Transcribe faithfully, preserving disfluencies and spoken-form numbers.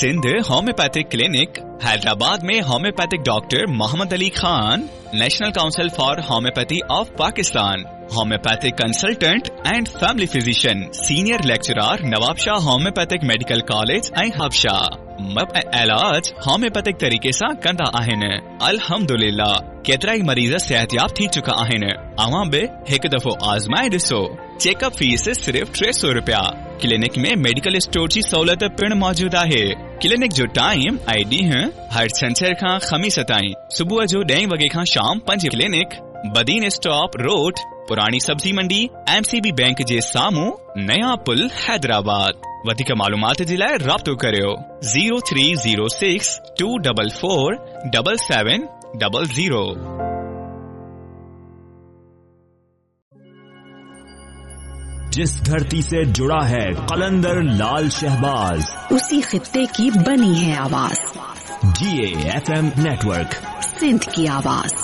Sindh homeopathic clinic, Hyderabad में homeopathic doctor Mohammad Ali Khan, national council for homeopathy of Pakistan, homeopathic consultant and family physician, senior lecturer Nawab Shah homeopathic medical college ऐं हबशा। मब इलाज homeopathic तरीके सां कंदा आहिनि। अल्हम्दुलिल्लाह केतिरा ई मरीज़ सेहतयाब थी चुका आहिनि। अवां बि हिकु दफ़ो आज़माए ॾिसो। चेकअप फीस सिर्फ़ टे सौ रुपया। क्लिनिक में मेडिकल स्टोर जी सहूलियत पिण मौजूद आहे। क्लिनिक जो टाइम ऐं ॾींहुं हर छंछर खां ख़मीस ताईं सुबुह जो ॾहें वॻे खां शाम पंज। क्लिनिक बदीन स्टॉप रोड, पुरानी सब्जी मंडी, एमसीबी बैंक जे साम्हूं, नया पुल, हैदराबाद। वधीक मालूमात जे लाइ राब्तो करियो zero three zero six to double four double seven double zero. जिस धरती से जुड़ा है कलंदर लाल शहबाज, उसी खित्ते की बनी है आवाज। जी A F M network, Sindh की आवाज।